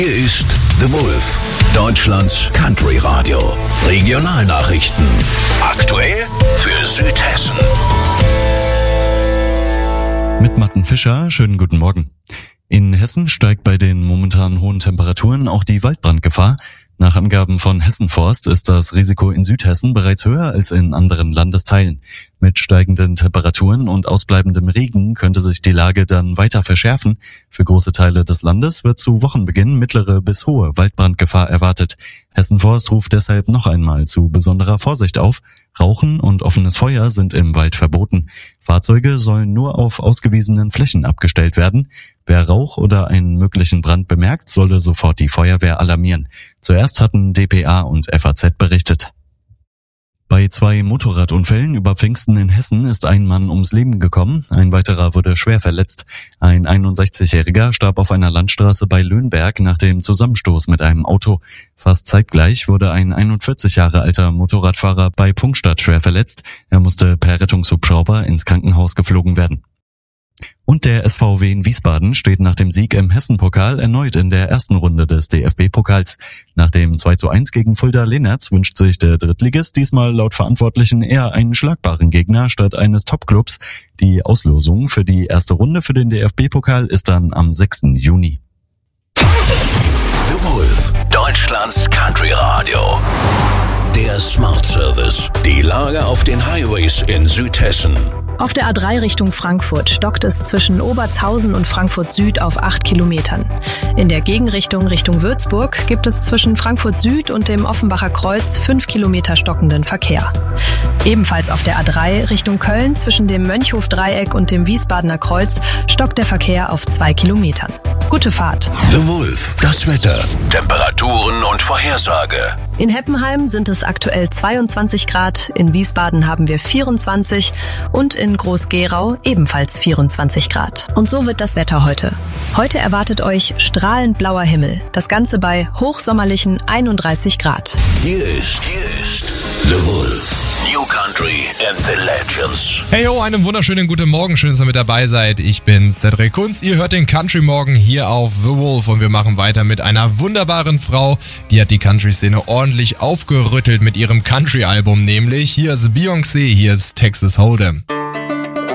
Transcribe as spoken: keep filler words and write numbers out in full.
Hier ist The Wolf, Deutschlands Country Radio. Regionalnachrichten. Aktuell für Südhessen. Mit Martin Fischer, schönen guten Morgen. In Hessen steigt bei den momentan hohen Temperaturen auch die Waldbrandgefahr. Nach Angaben von Hessenforst ist das Risiko in Südhessen bereits höher als in anderen Landesteilen. Mit steigenden Temperaturen und ausbleibendem Regen könnte sich die Lage dann weiter verschärfen. Für große Teile des Landes wird zu Wochenbeginn mittlere bis hohe Waldbrandgefahr erwartet. Hessenforst ruft deshalb noch einmal zu besonderer Vorsicht auf. Rauchen und offenes Feuer sind im Wald verboten. Fahrzeuge sollen nur auf ausgewiesenen Flächen abgestellt werden. Wer Rauch oder einen möglichen Brand bemerkt, solle sofort die Feuerwehr alarmieren. Zuerst hatten D P A und F A Z berichtet. Bei zwei Motorradunfällen über Pfingsten in Hessen ist ein Mann ums Leben gekommen, ein weiterer wurde schwer verletzt. Ein einundsechzigjähriger starb auf einer Landstraße bei Löhnberg nach dem Zusammenstoß mit einem Auto. Fast zeitgleich wurde ein einundvierzig Jahre alter Motorradfahrer bei Pfungstadt schwer verletzt. Er musste per Rettungshubschrauber ins Krankenhaus geflogen werden. Und der S V W in Wiesbaden steht nach dem Sieg im Hessen-Pokal erneut in der ersten Runde des D F B-Pokals. Nach dem zwei zu eins gegen Fulda-Lehnertz wünscht sich der Drittligist diesmal laut Verantwortlichen eher einen schlagbaren Gegner statt eines Top-Clubs. Die Auslosung für die erste Runde für den D F B-Pokal ist dann am sechsten Juni. The Wolf, Deutschlands Country Radio. Der Smart Service. Die Lage auf den Highways in Südhessen. Auf der A drei Richtung Frankfurt stockt es zwischen Obertshausen und Frankfurt Süd auf acht Kilometern. In der Gegenrichtung Richtung Würzburg gibt es zwischen Frankfurt Süd und dem Offenbacher Kreuz fünf Kilometer stockenden Verkehr. Ebenfalls auf der A drei Richtung Köln zwischen dem Mönchhof-Dreieck und dem Wiesbadener Kreuz stockt der Verkehr auf zwei Kilometern. Gute Fahrt. The Wolf, das Wetter, Temperaturen und Vorhersage. In Heppenheim sind es aktuell zweiundzwanzig Grad, in Wiesbaden haben wir vierundzwanzig und in Groß-Gerau ebenfalls vierundzwanzig Grad. Und so wird das Wetter heute. Heute erwartet euch strahlend blauer Himmel, das Ganze bei hochsommerlichen einunddreißig Grad. Hier ist, hier ist The Wolf, New Country and the Legends. Hey yo, einen wunderschönen guten Morgen, schön, dass ihr mit dabei seid. Ich bin Cedric Kunz, ihr hört den Country Morgen hier auf The Wolf und wir machen weiter mit einer wunderbaren Frau, die hat die Country-Szene ordentlich aufgerüttelt mit ihrem Country-Album, nämlich hier ist Beyoncé, hier ist Texas Hold'em.